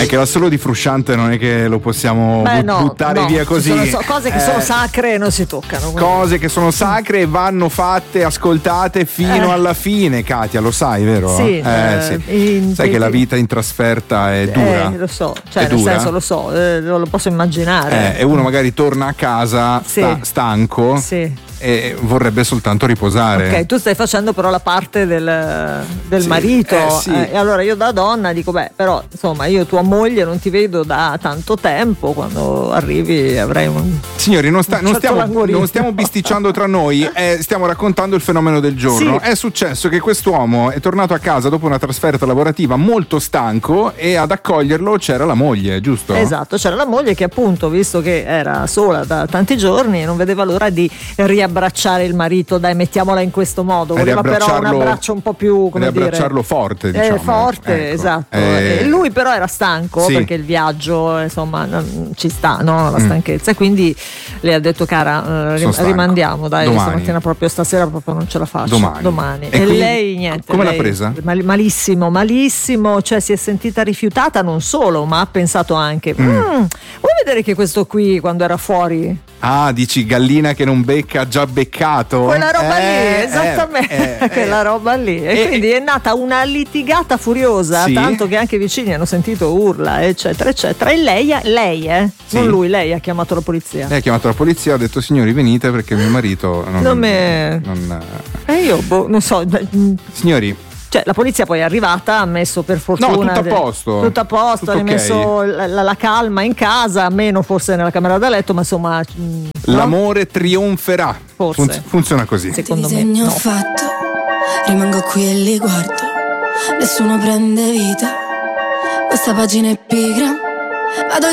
È che l'assolo di Frusciante non è che lo possiamo buttare via così. Sono cose che sono sacre e non si toccano. Cose che sono sacre e vanno fatte, ascoltate fino alla fine, Katia, lo sai, vero? Sì. Sai che la vita in trasferta è dura. Lo so, cioè è nel dura. senso lo so, lo posso immaginare. E uno magari torna a casa stanco. Sì. E vorrebbe soltanto riposare. Ok, tu stai facendo però la parte del marito. E allora io da donna dico, però insomma io tua moglie non ti vedo da tanto tempo, quando arrivi avrai un... Signori, non stiamo bisticciando tra noi, stiamo raccontando il fenomeno del giorno. È successo che quest'uomo è tornato a casa dopo una trasferta lavorativa molto stanco e ad accoglierlo c'era la moglie, giusto? Esatto, c'era la moglie che appunto, visto che era sola da tanti giorni, non vedeva l'ora di riabbracciare il marito, dai, mettiamola in questo modo, voleva però un abbraccio un po' più, come dire, riabbracciarlo forte, diciamo. Forte, ecco. Esatto. E lui però era stanco perché il viaggio, insomma, ci sta, no? La stanchezza, e quindi lei ha detto, cara, rimandiamo, dai, domani. Stamattina proprio, stasera proprio non ce la faccio, domani. E lei niente, come l'ha presa? Malissimo, cioè si è sentita rifiutata, non solo, ma ha pensato anche vuoi vedere che questo qui quando era fuori, dici gallina che non becca, già beccato, quella roba lì, esattamente, quella roba lì, e quindi è nata una litigata furiosa, tanto che anche i vicini hanno sentito urla, eccetera eccetera, e lei non lui, lei ha chiamato la polizia. Lei ha chiamato la polizia, ha detto: signori, venite perché mio marito io non so, signori. Cioè la polizia poi è arrivata, ha messo per fortuna tutto a posto, ha rimesso la calma in casa, meno forse nella camera da letto, ma insomma l'amore trionferà, forse funziona così. Secondo me disegno fatto, rimango qui e li guardo, nessuno prende vita, questa pagina è pigra, vado